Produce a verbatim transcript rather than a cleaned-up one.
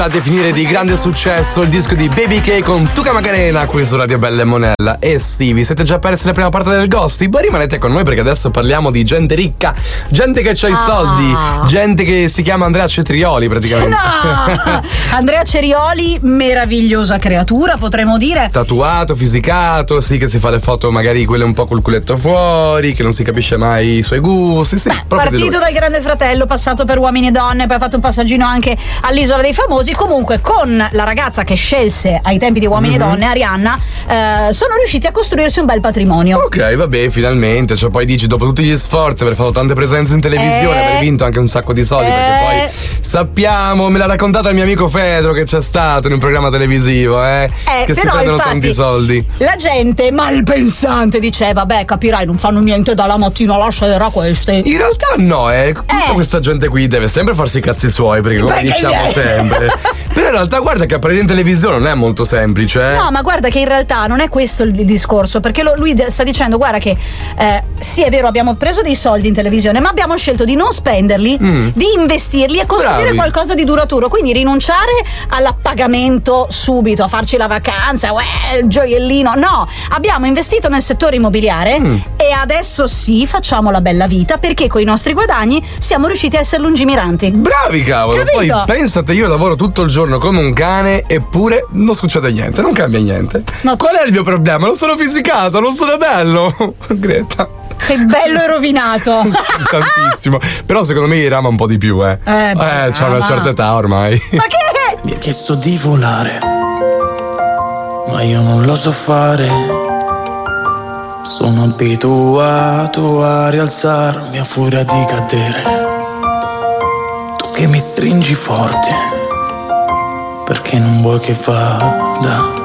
A definire di grande successo il disco di Baby K con Tuca Macarena qui su Radio Bella e Monella. E sì, vi siete già persi la prima parte del gossip? Rimanete con noi perché adesso parliamo di gente ricca, gente che c'ha i soldi, Ah. gente che si chiama Andrea Cetrioli praticamente. No! Andrea Cerioli, meravigliosa creatura, potremmo dire. Tatuato, fisicato, sì, che si fa le foto magari quelle un po' col culetto fuori, che non si capisce mai i suoi gusti, sì, Beh, proprio di partito lui. dal Grande Fratello, passato per Uomini e Donne, poi ha fatto un passaggino anche all'Isola dei Famosi. Comunque con la ragazza che scelse ai tempi di Uomini Mhm. e Donne, Arianna, eh, sono riusciti a costruirsi un bel patrimonio. Ok, vabbè, finalmente. Cioè, poi dici, dopo tutti gli sforzi, aver fatto tante presenze in televisione, Eh. aver vinto anche un sacco di soldi, Eh. perché poi sappiamo, me l'ha raccontata il mio amico Fedro che c'è stato in un programma televisivo, eh, Eh, che si però, prendono infatti, tanti soldi. La gente malpensante diceva: beh, capirai, non fanno niente dalla mattina alla sera questi. In realtà no, eh, tutta Eh. questa gente qui deve sempre farsi i cazzi suoi, perché come Perché diciamo gli- sempre. Però in realtà guarda che apparire in televisione non è molto semplice, eh. No, ma guarda che in realtà non è questo il discorso, perché lo- lui de- sta dicendo: guarda che eh, sì, è vero, abbiamo preso dei soldi in televisione, ma abbiamo scelto di non spenderli, Mm. di investirli e costruire Bravi. qualcosa di duraturo. Quindi rinunciare all'appagamento subito, a farci la vacanza, uè, il gioiellino. No, abbiamo investito nel settore immobiliare Mm. e adesso sì, facciamo la bella vita, perché con i nostri guadagni siamo riusciti a essere lungimiranti. Bravi, cavolo. Capito? Poi pensate, io lavoro tutto il giorno come un cane, eppure non succede niente, non cambia niente. No, Qual è il mio problema? Non sono fisicato, non sono bello. Greta. Sei bello e rovinato. Tantissimo. Però secondo me Irama un po' di più, eh. Eh, beh, c'ha una ma- certa età ormai. Ma che? Mi ha chiesto di volare, ma io non lo so fare. Sono abituato a rialzarmi a furia di cadere. Tu che mi stringi forte, perché non vuoi che vada